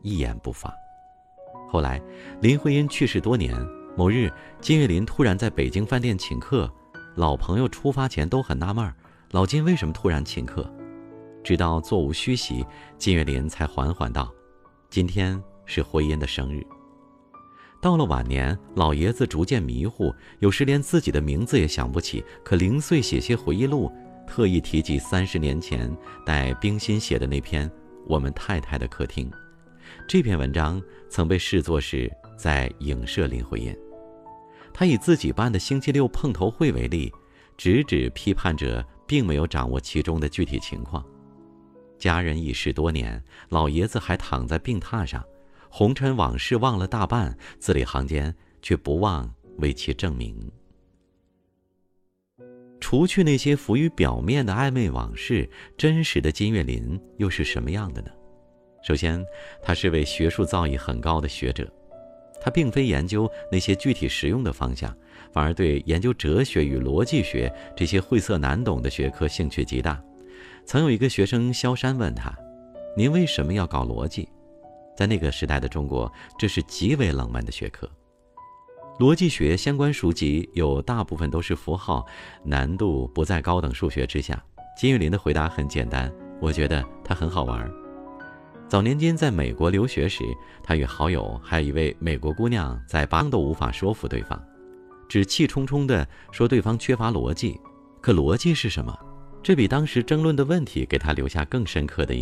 一言不发。后来林徽因去世多年，某日金岳霖突然在北京饭店请客，老朋友出发前都很纳闷，老金为什么突然请客？直到座无虚席，金岳霖才缓缓道：今天是徽因的生日。到了晚年，老爷子逐渐迷糊，有时连自己的名字也想不起，可零碎写些回忆录，特意提及30年前带冰心写的那篇《我们太太的客厅》。这篇文章曾被视作是在影射林徽因。他以自己办的星期六碰头会为例，直指批判者并没有掌握其中的具体情况。家人已逝多年，老爷子还躺在病榻上，红尘往事忘了大半，字里行间却不忘为其证明。除去那些浮于表面的暧昧往事，真实的金岳霖又是什么样的呢？首先，他是位学术造诣很高的学者，他并非研究那些具体实用的方向，反而对研究哲学与逻辑学这些晦涩难懂的学科兴趣极大。曾有一个学生萧山问他：您为什么要搞逻辑？在那个时代的中国，这是极为冷门的学科。逻辑学相关书籍有大部分都是符号，难度不在高等数学之下。金岳霖的回答很简单，我觉得它很好玩。早年间在美国留学时，他与好友还有一位美国姑娘在帮都无法说服对方，只气冲冲地说对方缺乏逻辑。可逻辑是什么？这比当时争论的问题给他留下更深刻的印象。